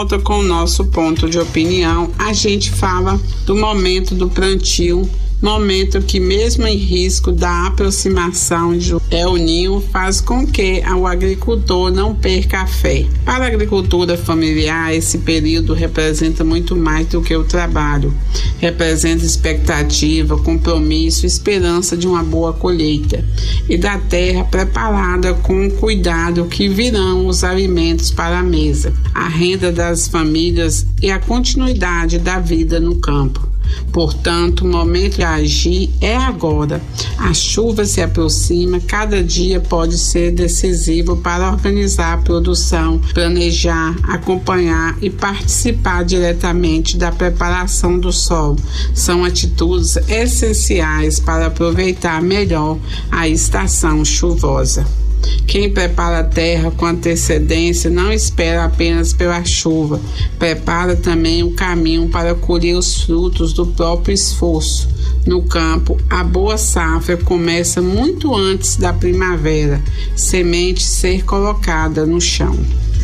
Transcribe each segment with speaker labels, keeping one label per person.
Speaker 1: volta com o nosso ponto de opinião. A gente fala do momento do plantio, momento que mesmo em risco da aproximação de El Niño faz com que o agricultor não perca a fé. Para a agricultura familiar, esse período representa muito mais do que o trabalho. Representa expectativa, compromisso, esperança de uma boa colheita e da terra preparada com cuidado que virão os alimentos para a mesa, a renda das famílias e a continuidade da vida no campo. Portanto, o momento de agir é agora. A chuva se aproxima, cada dia pode ser decisivo para organizar a produção, planejar, acompanhar e participar diretamente da preparação do solo. São atitudes essenciais para aproveitar melhor a estação chuvosa. Quem prepara a terra com antecedência não espera apenas pela chuva, prepara também o caminho para colher os frutos do próprio esforço. No campo, a boa safra começa muito antes da primavera, semente ser colocada no chão.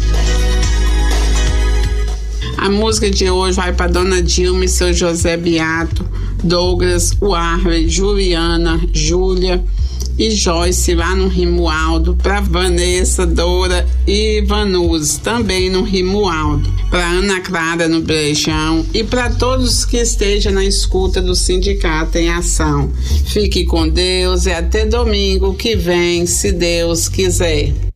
Speaker 1: A música de hoje vai para Dona Dilma e seu José Beato, Douglas, Warley, Juliana, Júlia e Joyce lá no Rimualdo, para Vanessa, Dora e Vanus também no Rimualdo, para Ana Clara no Brejão e para todos que estejam na escuta do Sindicato em Ação. Fique com Deus e até domingo que vem, se Deus quiser.